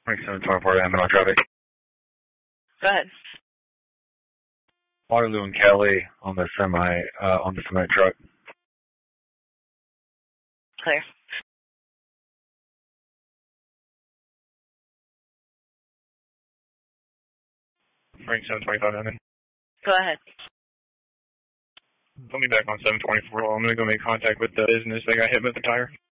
Frank 724 to Amazon traffic. Go ahead. Waterloo and Kelly on the cement truck. Clear. Frank 725 Amazon. Go ahead. Put me back on 724. I'm going to go make contact with the business that got hit with the tire.